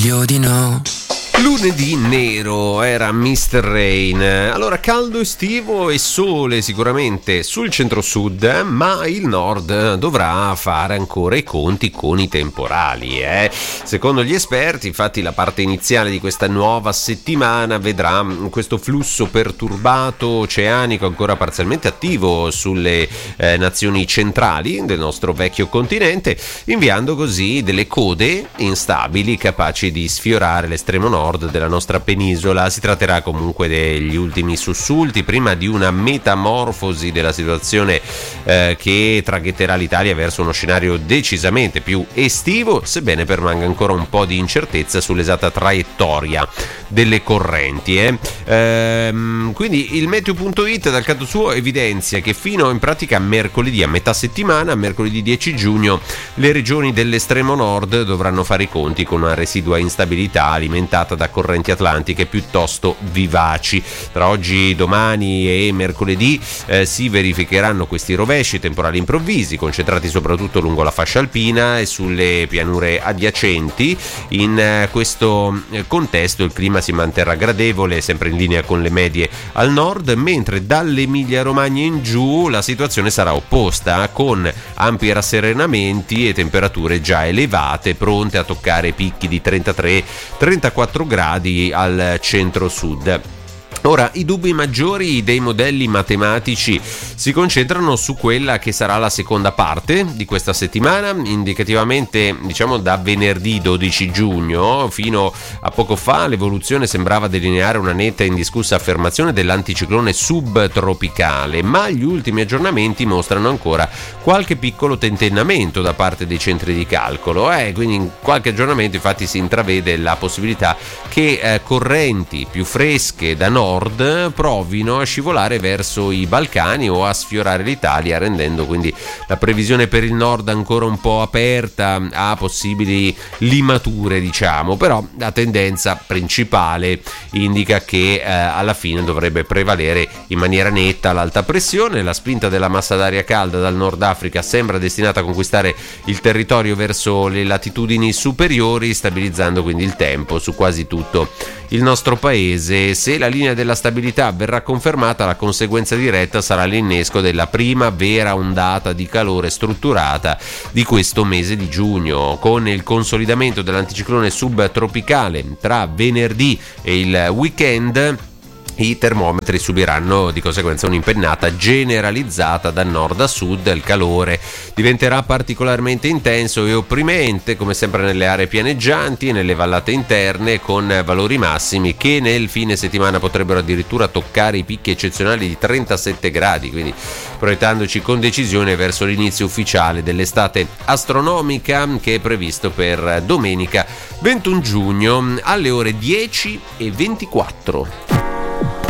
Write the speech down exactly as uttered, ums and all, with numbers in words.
meglio di no. Lunedì nero era mister Rain. Allora, caldo estivo e sole sicuramente sul centro-sud, ma il nord dovrà fare ancora i conti con i temporali. Eh? Secondo gli esperti, infatti, la parte iniziale di questa nuova settimana vedrà questo flusso perturbato oceanico ancora parzialmente attivo sulle eh, nazioni centrali del nostro vecchio continente, inviando così delle code instabili capaci di sfiorare l'estremo nord della nostra penisola. Si tratterà comunque degli ultimi sussulti prima di una metamorfosi della situazione eh, che traghetterà l'Italia verso uno scenario decisamente più estivo, sebbene permanga ancora un po' di incertezza sull'esatta traiettoria delle correnti. Eh. Ehm, quindi il meteo punto it dal canto suo evidenzia che fino in pratica mercoledì, a metà settimana, mercoledì dieci giugno, le regioni dell'estremo nord dovranno fare i conti con una residua instabilità alimentata da correnti atlantiche piuttosto vivaci. Tra oggi, domani e mercoledì eh, si verificheranno questi rovesci temporali improvvisi, concentrati soprattutto lungo la fascia alpina e sulle pianure adiacenti. In eh, questo eh, contesto il clima si manterrà gradevole, sempre in linea con le medie al nord, mentre dall'Emilia Romagna in giù la situazione sarà opposta, con ampi rasserenamenti e temperature già elevate, pronte a toccare picchi di trentatré trentaquattro gradi al centro-sud. Ora, i dubbi maggiori dei modelli matematici si concentrano su quella che sarà la seconda parte di questa settimana, indicativamente diciamo da venerdì dodici giugno. Fino a poco fa l'evoluzione sembrava delineare una netta e indiscussa affermazione dell'anticiclone subtropicale, ma gli ultimi aggiornamenti mostrano ancora qualche piccolo tentennamento da parte dei centri di calcolo. Eh, quindi in qualche aggiornamento infatti si intravede la possibilità che eh, correnti più fresche da nord provino a scivolare verso i Balcani o a sfiorare l'Italia, rendendo quindi la previsione per il nord ancora un po' aperta a possibili limature, diciamo. Però la tendenza principale indica che eh, alla fine dovrebbe prevalere in maniera netta l'alta pressione. La spinta della massa d'aria calda dal Nord Africa sembra destinata a conquistare il territorio verso le latitudini superiori, stabilizzando quindi il tempo su quasi tutto il nostro paese. Se la linea della stabilità verrà confermata, la conseguenza diretta sarà l'innesco della prima vera ondata di calore strutturata di questo mese di giugno. Con il consolidamento dell'anticiclone subtropicale tra venerdì e il weekend, i termometri subiranno di conseguenza un'impennata generalizzata da nord a sud. Il calore diventerà particolarmente intenso e opprimente, come sempre nelle aree pianeggianti e nelle vallate interne, con valori massimi che nel fine settimana potrebbero addirittura toccare i picchi eccezionali di trentasette gradi, quindi proiettandoci con decisione verso l'inizio ufficiale dell'estate astronomica, che è previsto per domenica ventuno giugno alle ore dieci e ventiquattro.